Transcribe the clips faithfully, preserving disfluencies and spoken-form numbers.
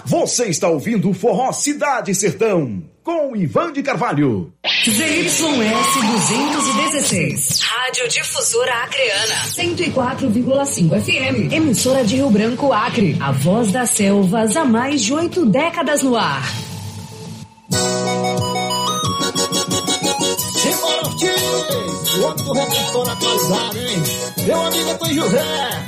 Você está ouvindo o Forró Cidade Sertão, com Ivan de Carvalho. Z Y S duzentos e dezesseis. Rádio Difusora Acreana. cento e quatro vírgula cinco F M. Emissora de Rio Branco, Acre. A voz das selvas há mais de oito décadas no ar. O homem do repertório atualizado, hein? Meu amigo Tom José,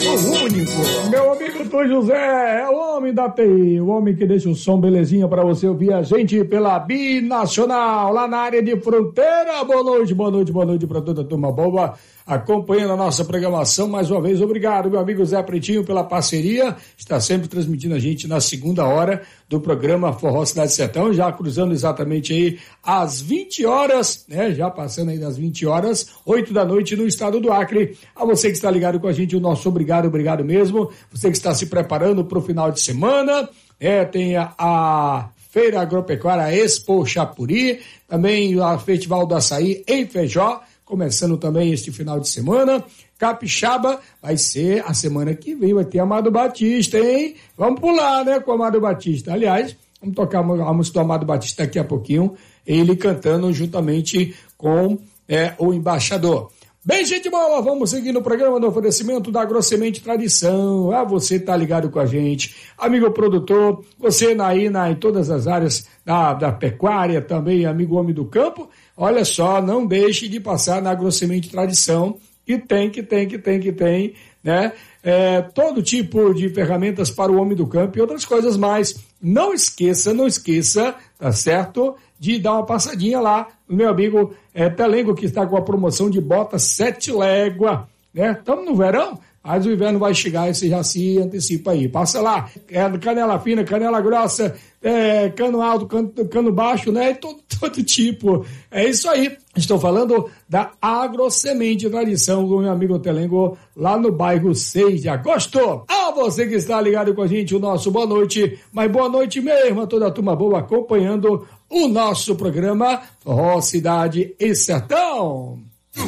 o único. Meu amigo Tom José, é o homem da T I, o homem que deixa o som belezinha pra você ouvir a gente pela Binacional, lá na área de fronteira. Boa noite, boa noite, boa noite pra toda a turma boa, acompanhando a nossa programação. Mais uma vez, obrigado, meu amigo Zé Pretinho, pela parceria. Está sempre transmitindo a gente na segunda hora do programa Forró Cidade Sertão, já cruzando exatamente aí às vinte horas, né? Já passando aí das vinte horas, oito da noite no estado do Acre. A você que está ligado com a gente, o nosso obrigado, obrigado mesmo. Você que está se preparando para o final de semana, é, tem a, a Feira Agropecuária Expo Chapuri, também a Festival do Açaí em Feijó, começando também este final de semana. Capixaba vai ser a semana que vem, vai ter Amado Batista, hein? Vamos pular, né, com o Amado Batista. Aliás, vamos tocar a música do Amado Batista daqui a pouquinho, ele cantando juntamente com é, o embaixador. Bem, gente boa, vamos seguir no programa do oferecimento da Agrosemente Tradição. Ah, você tá ligado com a gente, amigo produtor, você aí na, em todas as áreas da, da pecuária, também amigo homem do campo. Olha só, não deixe de passar na Agrosemente Tradição, que tem, que tem, que tem, que tem, né? É, todo tipo de ferramentas para o homem do campo e outras coisas mais. Não esqueça, não esqueça, tá certo? De dar uma passadinha lá no meu amigo é, Telengo, que está com a promoção de botas sete légua, né? Estamos no verão, mas o inverno vai chegar e você já se antecipa aí. Passa lá, é, canela fina, canela grossa, é, cano alto, cano, cano baixo, né? Todo, todo tipo. É isso aí. Estou falando da Agrosemente Tradição, com meu amigo Telengo, lá no bairro seis de agosto. A você que está ligado com a gente, o nosso boa noite, mas boa noite mesmo a toda a turma boa acompanhando o nosso programa Forró Cidade e Sertão. O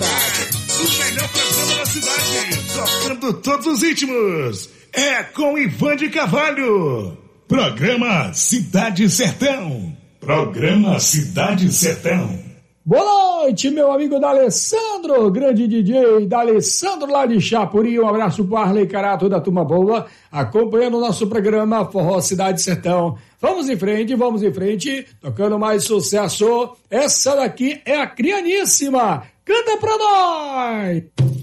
melhor programa da cidade, tocando todos os ritmos. É com Ivan de Carvalho. Programa Cidade Sertão. Programa Cidade Sertão. Boa noite, meu amigo D'Alessandro, grande D J D'Alessandro lá de Chapuri. Um abraço pro Arley Cará, toda a turma boa, acompanhando o nosso programa Forró Cidade Sertão. Vamos em frente, vamos em frente, tocando mais sucesso. Essa daqui é a Crianíssima. Canta pra nós!